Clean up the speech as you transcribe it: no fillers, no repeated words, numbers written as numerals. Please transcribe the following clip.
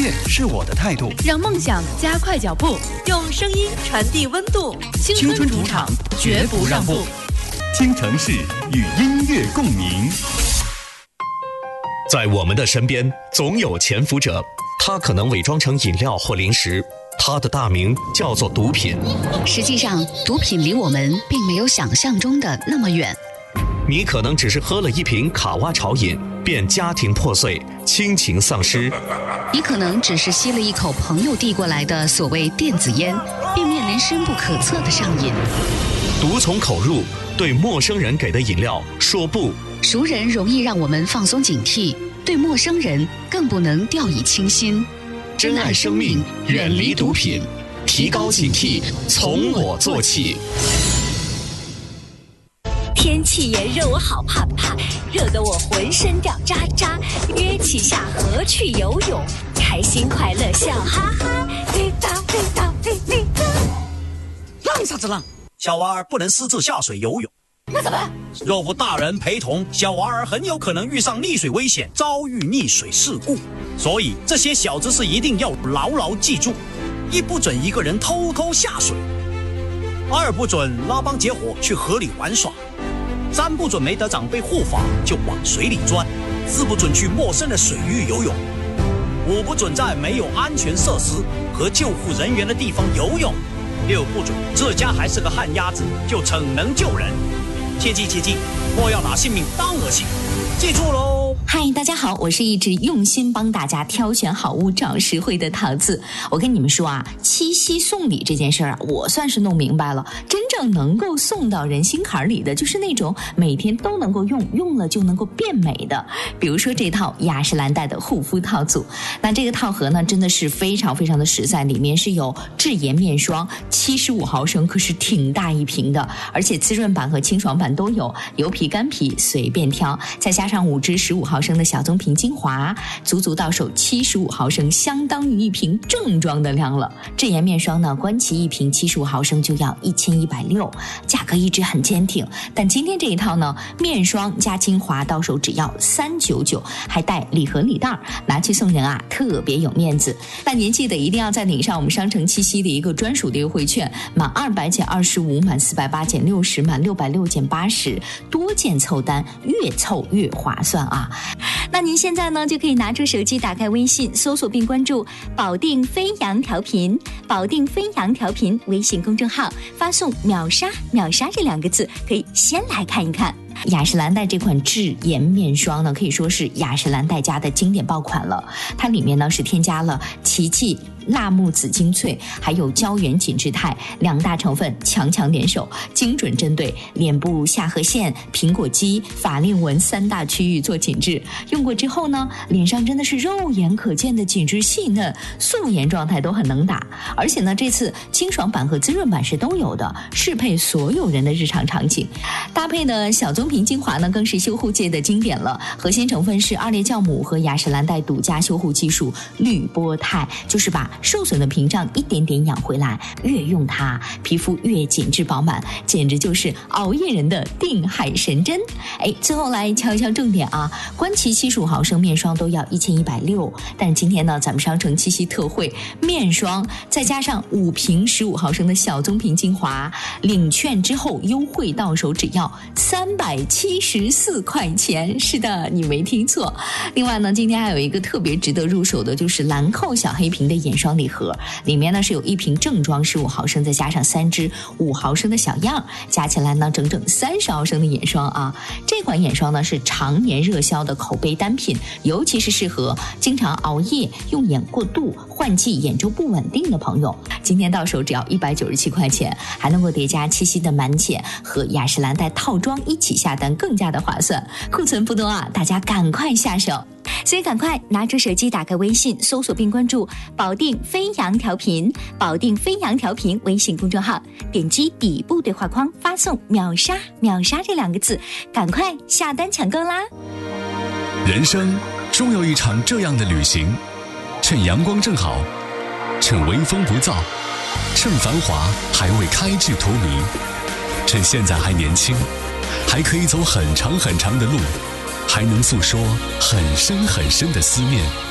乐是我的态度， 让梦想加快脚步，用声音传递温度。 青春主场，绝不让步。京城市与音乐共鸣。 在我们的身边，总有潜伏者，他可能伪装成饮料或零食，他的大名叫做毒品。 实际上，毒品离我们并没有想象中的那么远。 你可能只是喝了一瓶卡哇潮饮，便家庭破碎，亲情丧失。 你可能只是吸了一口朋友递过来的所谓电子烟，便面临深不可测的上瘾。 毒从口入，对陌生人给的饮料说不。 熟人容易让我们放松警惕，对陌生人更不能掉以轻心。 珍爱生命，远离毒品，提高警惕，从我做起。 天气炎热，我好怕怕，热得我浑身掉渣渣。约起下河去游泳，开心快乐笑哈哈。滴答滴答滴滴答。 浪啥子浪？小娃儿不能私自下水游泳。 那怎么？ 若无大人陪同，小娃儿很有可能遇上溺水危险，遭遇溺水事故。所以这些小知识一定要牢牢记住：一不准一个人偷偷下水；二不准拉帮结伙去河里玩耍；三不准没得长辈护法就往水里钻；四不准去陌生的水域游泳；五不准在没有安全设施和救护人员的地方游泳；六不准这家还是个旱鸭子就逞能救人。切记切记，莫要拿性命当儿戏，记住喽！ 嗨，大家好，我是一直用心帮大家挑选好物、找实惠的桃子。我跟你们说啊，七夕送礼这件事儿啊，我算是弄明白了。真正能够送到人心坎里的，就是那种每天都能够用，用了就能够变美的。比如说这套雅诗兰黛的护肤套组，那这个套盒呢，真的是非常非常的实在，里面是有智颜面霜，75毫升，可是挺大一瓶的，而且滋润版和清爽版都有，油皮干皮随便挑，再加上5支15毫升的小棕瓶精华，足足到手75毫升，相当于一瓶正装的量了。智颜面霜呢，官旗一瓶75毫升就要1160，价格一直很坚挺。但今天这一套呢，面霜加精华到手只要399，还带礼盒礼袋，拿去送人啊，特别有面子。那您记得一定要再领上我们商城七夕的一个专属的优惠券，满200减25，满480减60，满660减80，多件凑单，越凑越划算啊！那您现在呢，就可以拿出手机，打开微信，搜索并关注保定飞扬调频，保定飞扬调频微信公众号，发送秒杀秒杀这2个字，可以先来看一看。雅诗兰黛这款智颜面霜呢，可以说是雅诗兰黛家的经典爆款了。它里面呢是添加了奇迹、辣木籽精粹还有胶原紧致肽2大成分，强强联手，精准针对脸部下颌线、苹果肌、法令纹3大区域做紧致。用过之后呢，脸上真的是肉眼可见的紧致细嫩，素颜状态都很能打。而且呢，这次清爽版和滋润版是都有的，适配所有人的日常场景。搭配的小棕瓶精华呢，更是修护界的经典了。核心成分是2列酵母和雅诗兰黛独家修护技术滤波肽，就是把受损的屏障一点点养回来，越用它皮肤越紧致饱满，简直就是熬夜人的定海神针。最后来敲一敲重点啊，官旗75毫升面霜都要1160，但是今天呢，咱们商城七夕特惠，面霜再加上5瓶15毫升的小棕瓶精华，领券之后优惠到手只要374块钱。是的，你没听错。另外呢，今天还有一个特别值得入手的，就是兰蔻小黑瓶的眼霜礼盒，里面呢是有1瓶正装15毫升，再加上3支5毫升的小样，加起来呢整整30毫升的眼霜啊。这款眼霜呢是常年热销的口碑单品，尤其是适合经常熬夜、用眼过度、换季眼周不稳定的朋友。今天到手只要197块钱，还能够叠加七夕的满减和雅诗兰黛套装一起下单，更加的划算。库存不多啊，大家赶快下手。所以赶快拿出手机，打开微信，搜索并关注保定飞扬调频，保定飞扬调频微信公众号，点击底部对话框，发送秒杀秒杀这2个字，赶快下单抢购啦！ 人生终有一场这样的旅行，趁阳光正好，趁微风不燥，趁繁华还未开至荼蘼，趁现在还年轻，还可以走很长很长的路，还能诉说很深很深的思念。